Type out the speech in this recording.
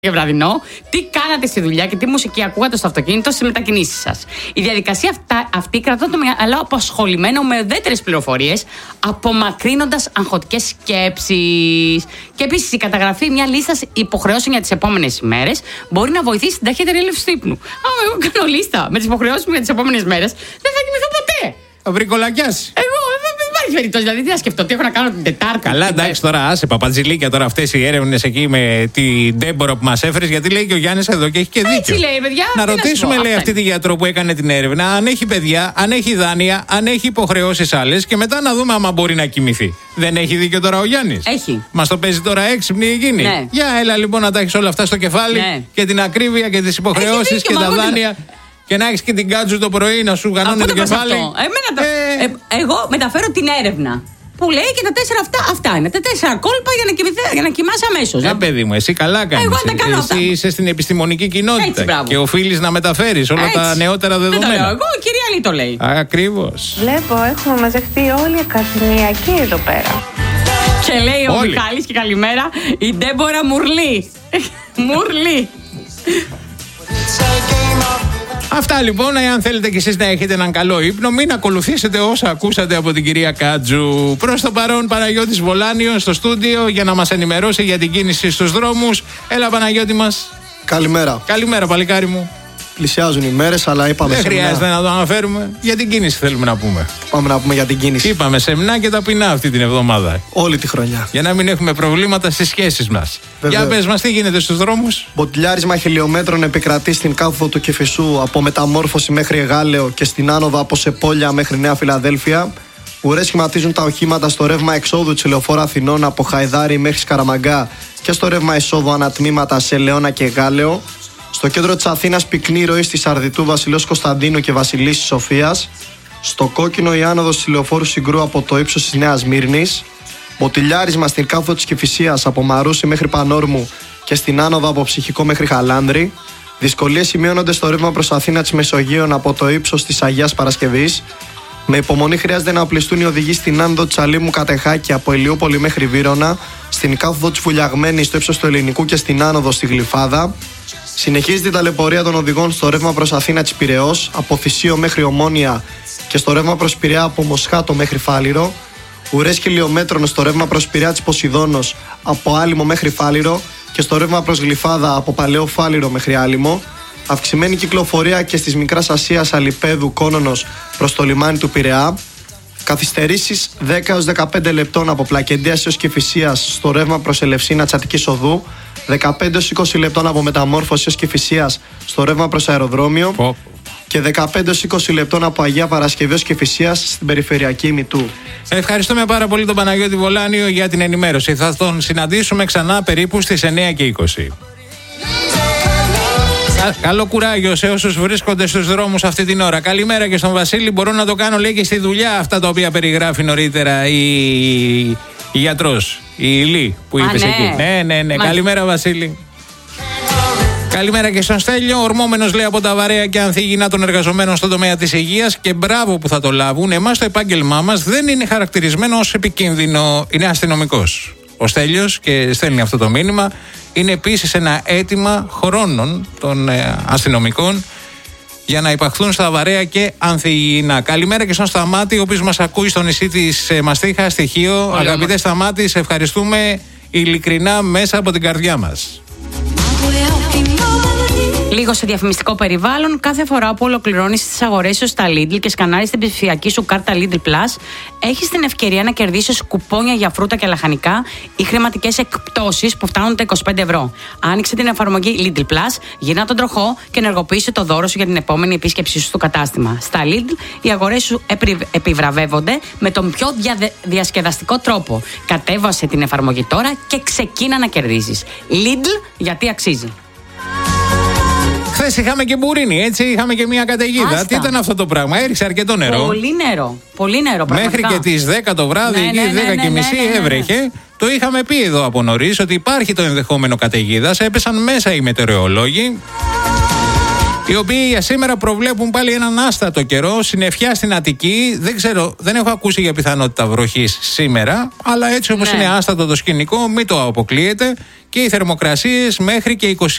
και βραδινό, τι κάνατε στη δουλειά και τι μουσική ακούγατε στο αυτοκίνητο στις μετακινήσεις σας. Η διαδικασία αυτή κρατά το μυαλό απασχολημένο με ουδέτερες πληροφορίες, απομακρύνοντας αγχωτικές σκέψεις. Και επίσης η καταγραφή μια λίστας υποχρεώσεων για τις επόμενες ημέρες μπορεί να βοηθήσει την ταχύτερη έλευση του ύπνου. Άμα εγώ κάνω λίστα με τις υποχρεώσεις μου για τις επόμενες μέρες, δεν θα κοιμηθώ ποτέ. Θα βρικολακιάσει. Δηλαδή, τι να σκεφτώ, τι έχω να κάνω την Τετάρτη. Καλά, εντάξει, τώρα άσε παπατζηλίκια τώρα αυτές οι έρευνες εκεί με την Ντέμπορα που μας έφερες, γιατί λέει και ο Γιάννης εδώ και έχει και δίκιο. Έτσι λέει, παιδιά. Να ρωτήσουμε, λέει, αυτή τη γιατρό που έκανε την έρευνα, αν έχει παιδιά, αν έχει δάνεια, αν έχει υποχρεώσεις άλλες και μετά να δούμε άμα μπορεί να κοιμηθεί. Δεν έχει δίκιο τώρα ο Γιάννης? Έχει. Μας το παίζει τώρα έξυπνη εκείνη. Ναι. Για έλα λοιπόν να τα έχεις όλα αυτά στο κεφάλι, ναι, και την ακρίβεια και τις υποχρεώσεις και τα δάνεια. Και να έχεις και την κάτζου το πρωί να σου γανώνει το κεφάλι. Εγώ μεταφέρω την έρευνα που λέει και τα 4 αυτά είναι. Τα 4 κόλπα για να κοιμάσαι αμέσως. Παιδί μου, εσύ καλά κάνεις. Εγώ τα κάνω αυτά. Εσύ είσαι στην επιστημονική κοινότητα. Έτσι, και οφείλεις να μεταφέρεις όλα τα νεότερα δεδομένα. Δεν το λέω εγώ, η κυρία Λί το λέει. Ακριβώς. Βλέπω, έχουμε μαζευτεί όλοι οι ακαδημιακοί εδώ πέρα. Και λέει ο Μιχάλης και καλημέρα, η Ντέμπορα Μουρλή. Μουρλή. Αυτά λοιπόν, εάν θέλετε κι εσείς να έχετε έναν καλό ύπνο, μην ακολουθήσετε όσα ακούσατε από την κυρία Κάτζου. Προς το παρόν, Παναγιώτης Βολάνιο στο στούντιο για να μας ενημερώσει για την κίνηση στους δρόμους. Έλα, Παναγιώτη μας. Καλημέρα. Καλημέρα, παλικάρι μου. Πλησιάζουν οι μέρες, αλλά είπαμε δεν χρειάζεται να το αναφέρουμε. Για την κίνηση θέλουμε να πούμε. Πάμε να πούμε για την κίνηση. Είπαμε σεμνά και ταπεινά αυτή την εβδομάδα. Όλη τη χρονιά. Για να μην έχουμε προβλήματα στις σχέσεις μας. Για πες μας, τι γίνεται στους δρόμους? Μποτιλιάρισμα χιλιόμετρων επικρατεί στην κάθοδο του Κηφισού από Μεταμόρφωση μέχρι Εγάλεο και στην άνοδο από Σεπόλια μέχρι Νέα Φιλαδέλφια. Ουρές σχηματίζουν τα οχήματα στο ρεύμα εξόδου της Λεωφόρου Αθηνών από Χαϊδάρι μέχρι Σκαραμαγκά και στο ρεύμα εισόδου ανατμήματα σε Λεώνα και Εγάλεο. Στο κέντρο της Αθήνας πυκνή ροή στη Σαρδιτού Βασιλέως Κωνσταντίνου και Βασιλίσσης Σοφίας. Στο κόκκινο η άνοδος της Λεωφόρου Συγκρού από το ύψος της Νέας Μύρνης. Μποτιλιάρισμα στην κάθοδο της Κηφισίας από Μαρούσι μέχρι Πανόρμου και στην άνοδο από Ψυχικό μέχρι Χαλάνδρη. Δυσκολίες σημειώνονται στο ρεύμα προς Αθήνα της Μεσογείων από το ύψος της Αγίας Παρασκευής. Με υπομονή χρειάζεται να οπλιστούν οι οδηγοί στην άνοδο της Αλήμου Κατεχάκη από Ηλιούπολη μέχρι Βύρωνα, στην κάθοδο της Βουλιαγμένης στο ύψος του Ελληνικού και στην άνοδο στη Γλυφάδα. Συνεχίζεται η ταλαιπωρία των οδηγών στο ρεύμα προς Αθήνα της Πειραιώς, από Θησίο μέχρι Ομόνια και στο ρεύμα προς Πειραιά από Μοσχάτο μέχρι Φάληρο. Ουρές χιλιόμετρων στο ρεύμα προς Πειραιά της Ποσειδώνος από Άλυμο μέχρι Φάληρο και στο ρεύμα προς Γλυφάδα από Παλαιό Φάληρο μέχρι Άλυμο. Αυξημένη κυκλοφορία και στις Μικράς Ασίας Αλιπέδου Κόνονος προς το λιμάνι του Πειραιά. Καθυστερήσεις 10 έως 15 λεπτών από Πλακεντίας έως Κηφισίας στο ρεύμα προς Ελευσίνα Τσατικής Οδού. 15 έως 20 λεπτών από Μεταμόρφωση έως Κηφισίας στο ρεύμα προς αεροδρόμιο. Και 15 έως 20 λεπτών από Αγία Παρασκευή έως Κηφισίας στην περιφερειακή ημιτού. Ευχαριστούμε πάρα πολύ τον Παναγιώτη Βολάνιο για την ενημέρωση. Θα τον συναντήσουμε ξανά περίπου στις 9 και 20. Καλό κουράγιο σε όσους βρίσκονται στους δρόμους αυτή την ώρα. Καλημέρα και στον Βασίλη. Μπορώ να το κάνω, λέει, και στη δουλειά αυτά τα οποία περιγράφει νωρίτερα η γιατρός, η Λί που είπες εκεί. Ναι. Καλημέρα, Βασίλη. Καλημέρα και στον Στέλιο. Ορμόμενος, λέει, από τα βαρέα και ανθυγιεινά των εργαζομένων στον τομέα της υγείας, και μπράβο που θα το λάβουν. Εμάς το επάγγελμά μας δεν είναι χαρακτηρισμένο ως επικίνδυνο. Είναι αστυνομικός ο Στέλιος και στέλνει αυτό το μήνυμα. Είναι επίσης ένα αίτημα χρόνων των αστυνομικών για να υπαχθούν στα βαρέα και ανθυγιεινά. Καλημέρα και στον Σταμάτη, ο οποίος μας ακούει στο νησί της Μαστίχα, στοιχείο. Αγαπητέ Σταμάτη, σε ευχαριστούμε ειλικρινά μέσα από την καρδιά μας. Λίγο σε διαφημιστικό περιβάλλον, κάθε φορά που ολοκληρώνεις τις αγορές σου στα Lidl και σκανάρεις την ψηφιακή σου κάρτα Lidl Plus, έχεις την ευκαιρία να κερδίσεις κουπόνια για φρούτα και λαχανικά ή χρηματικές εκπτώσεις που φτάνουν τα 25 ευρώ. Άνοιξε την εφαρμογή Lidl Plus, γυρνά τον τροχό και ενεργοποίησε το δώρο σου για την επόμενη επίσκεψή σου στο κατάστημα. Στα Lidl, οι αγορές σου επιβραβεύονται με τον πιο διασκεδαστικό τρόπο. Κατέβασε την εφαρμογή τώρα και ξεκίνα να κερδίσεις. Lidl, γιατί αξίζει. Χθες είχαμε και μπουρίνι, έτσι, είχαμε και μια καταιγίδα. Άστα. Τι ήταν αυτό το πράγμα? Έριξε αρκετό νερό. Πολύ νερό, πραγματικά. Μέχρι και τις 10 το βράδυ, εκεί 10 και μισή έβρεχε. Το είχαμε πει εδώ από νωρίς ότι υπάρχει το ενδεχόμενο καταιγίδας. Έπεσαν μέσα οι μετεωρολόγοι, οι οποίοι για σήμερα προβλέπουν πάλι έναν άστατο καιρό, συννεφιά στην Αττική. Δεν ξέρω, δεν έχω ακούσει για πιθανότητα βροχής σήμερα, αλλά έτσι όπως είναι άστατο το σκηνικό, μην το αποκλείετε. και οι θερμοκρασίες μέχρι και